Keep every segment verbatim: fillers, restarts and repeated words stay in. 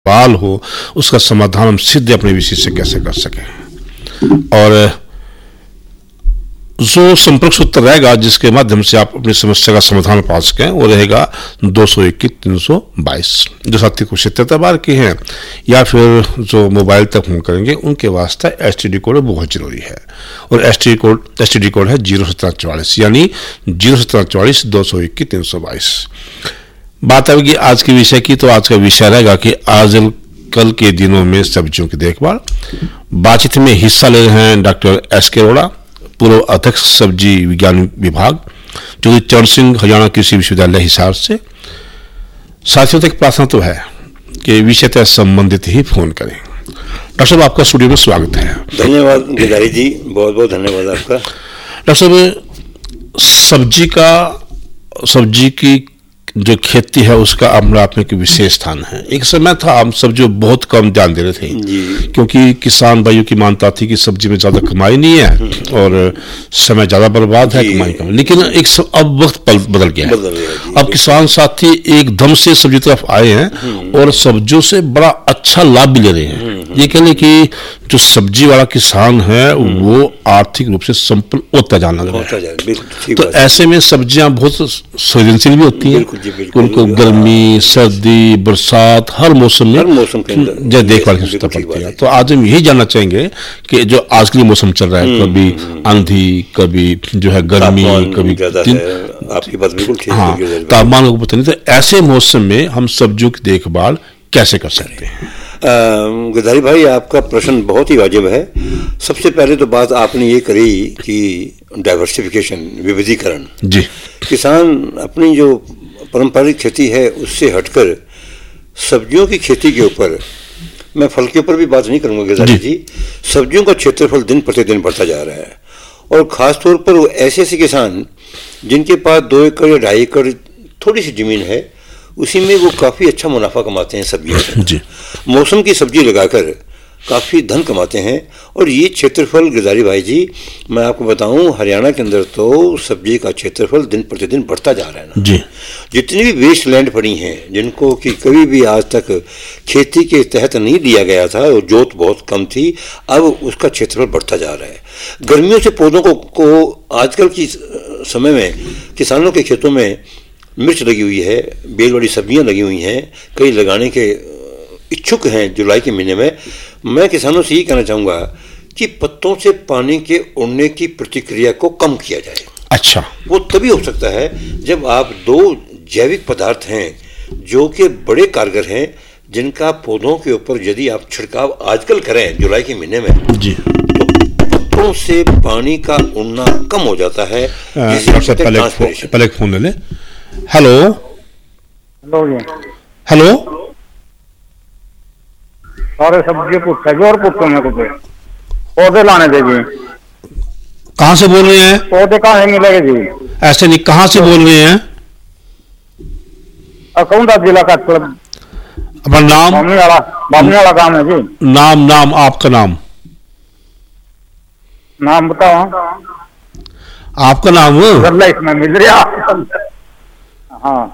सवाल हो उसका समाधान हम सीधे अपने विषय से कैसे कर सकें। और जो संपर्क सूत्र रहेगा जिसके माध्यम से आप अपनी समस्या का समाधान पा सकें वो रहेगा दो सौ इक्कीस तीन सौ बाईस। जो साथी को सत्तर बार की हैं या फिर जो मोबाइल तक फोन करेंगे उनके वास्ते एस टी डी कोड बहुत जरूरी है। और S T code S T D code है जीरो सत्रह चौवालीस यानी जीरो सत्रह चौवालीस दो सौ इक्कीस तीन सौ बाईस। बात आएगी आज के विषय की, तो आज का विषय रहेगा कि आज कल के दिनों में सब्जियों की देखभाल। बातचीत में हिस्सा ले रहे हैं डॉक्टर एस के अरोड़ा, पूर्व अध्यक्ष सब्जी विज्ञान विभाग, जो कि चरण सिंह हरियाणा कृषि विश्वविद्यालय हिसार से। साथियों तक प्रार्थना तो है कि विषय से संबंधित ही फोन करें। डॉक्टर साहब आपका स्टूडियो में स्वागत है। धन्यवाद गिरधारी जी, बहुत बहुत धन्यवाद आपका। डॉक्टर साहब, सब्जी का सब्जी की जो खेती है उसका अपना आप में एक विशेष स्थान है। एक समय था हम सब्जी बहुत कम ध्यान दे रहे थे क्योंकि किसान भाइयों की मानता थी कि सब्जी में ज्यादा कमाई नहीं है और समय ज्यादा बर्बाद है, कमाई कम। लेकिन एक सब, अब वक्त बदल गया है, है अब किसान साथी एकदम से सब्जी तरफ आए हैं और सब्जियों से बड़ा अच्छा लाभ भी ले रहे हैं। ये कह लें कि जो सब्जी वाला किसान है वो आर्थिक रूप से संपन्न होता जाना लगा है। तो ऐसे में सब्जियां बहुत संवेदनशील भी होती हैं, उनको गर्मी सर्दी बरसात हर मौसम में मौसम के अंदर देखभाल की आवश्यकता पड़ती है। तो आज हम यही जानना चाहेंगे कि जो आज के लिए मौसम चल रहा है, कभी आंधी कभी जो है गर्मी कभी आपकी बात बिल्कुल ठीक हाँ तापमान को पता नहीं, तो ऐसे मौसम में हम सब्जियों की देखभाल कैसे कर सकते हैं? गिरधारी भाई, आपका प्रश्न बहुत ही वाजिब है। सबसे पहले तो बात आपने ये करी कि डाइवर्सिफिकेशन, विविधीकरण। जी, किसान अपनी जो पारंपरिक खेती है उससे हटकर सब्जियों की खेती के ऊपर, मैं फल के ऊपर भी बात नहीं करूंगा गिरधारी जी, सब्जियों का क्षेत्रफल दिन प्रतिदिन बढ़ता जा रहा है। और खास तौर पर वो ऐसे ऐसे किसान जिनके पास दो एकड़ या ढाई एकड़ थोड़ी सी जमीन है, उसी में वो काफ़ी अच्छा मुनाफा कमाते हैं सब्जियों से। मौसम की सब्जी लगाकर काफ़ी धन कमाते हैं। और ये क्षेत्रफल गिरधारी भाई जी, मैं आपको बताऊं, हरियाणा के अंदर तो सब्जी का क्षेत्रफल दिन प्रतिदिन बढ़ता जा रहा है ना जी। जितनी भी वेस्ट लैंड पड़ी हैं जिनको कि कभी भी आज तक खेती के तहत नहीं दिया गया था और जोत बहुत कम थी, अब उसका क्षेत्रफल बढ़ता जा रहा है। गर्मियों से पौधों को, को आजकल की समय में किसानों के खेतों में मिर्च लगी हुई है, बेल वाली सब्जियां लगी हुई हैं, कई लगाने के इच्छुक हैं जुलाई के महीने में। मैं किसानों से ये कहना चाहूँगा कि पत्तों से पानी के उड़ने की प्रतिक्रिया को कम किया जाए। अच्छा, वो तभी हो सकता है जब आप दो जैविक पदार्थ हैं जो कि बड़े कारगर हैं, जिनका पौधों के ऊपर यदि आप छिड़काव आजकल करें जुलाई के महीने में जी, तो पत्तों से पानी का उड़ना कम हो जाता है। पहले एक फोन ले लें। हेलो हेलो, सारे सब्जी पूछता है और पूछो मेरे को पौधे लाने देंगे। कहाँ से बोल रहे हैं? पौधे कहाँ से मिलेंगे जी? ऐसे नहीं, कहाँ से बोल रहे हैं? कौन सा जिला का? अपना नाम? बामनी वाला बामनी वाला काम है जी। नाम नाम आपका नाम नाम बताओ। आपका नाम इसमें मिल रहा। हाँ,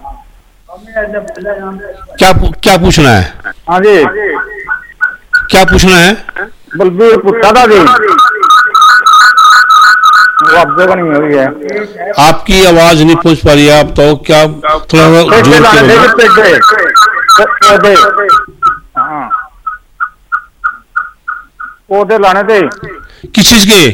क्या क्या पूछना है? हाँ जी, क्या पूछना है? बलबीर पूछा था जी, वो अब जगह नहीं हो रही है। आपकी आवाज नहीं पहुंच पा रही है, आप तो क्या थोड़ा जोर पौधे हाँ पौधे लाने थे। किस चीज के?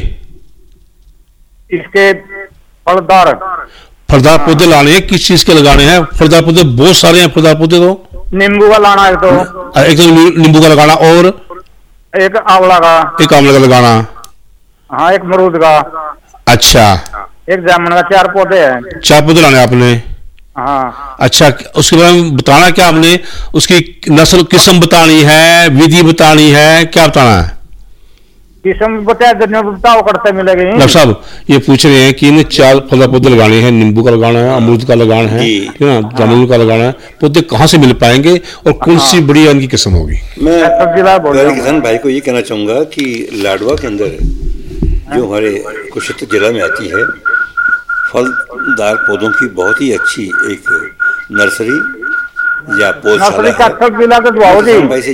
इसके फलदार फलदार पौधे लाने हैं। किस चीज के लगाने हैं? फलदार पौधे बहुत सारे हैं। फलदार पौधे तो नींबू का लाना है, तो एक तो नींबू का लगाना और एक आंवला का एक आंवला का लगाना। हाँ, एक मरूद का। अच्छा, एक जामुन का। चार पौधे हैं। चार पौधे लाने आपने? हाँ। अच्छा, उसके बारे में बताना क्या आपने? उसकी नस्ल किस्म बतानी है, विधि बतानी है, क्या बताना है? किस्म बताया बताओ, करते मिलेगी। डॉक्टर साहब ये पूछ रहे हैं कि इन्हें चार फल पौधे लगाने हैं, नींबू का लगाना है, अमरूद का लगाना है, जामुन का लगाना है। पौधे कहाँ से मिल पाएंगे और कौन सी बड़ी इनकी किस्म होगी? मैं किसान भाई को ये कहना चाहूँगा कि लाडवा के अंदर जो हमारे कुरुक्षेत्र जिला में आती है, फलदार पौधों की बहुत ही अच्छी एक नर्सरी या नर्सरी पौधशाला का है, अच्छा जिला के दुआओ जी। भाई से